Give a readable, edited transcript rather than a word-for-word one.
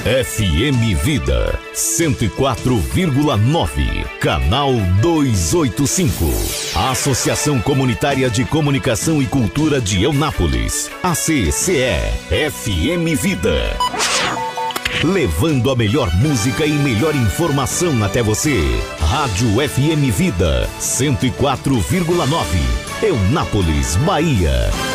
FM Vida 104,9, canal 285. A Associação Comunitária de Comunicação e Cultura de Eunápolis, ACCE, FM Vida. Levando a melhor música e melhor informação até você. Rádio FM Vida 104,9, Eunápolis, Bahia.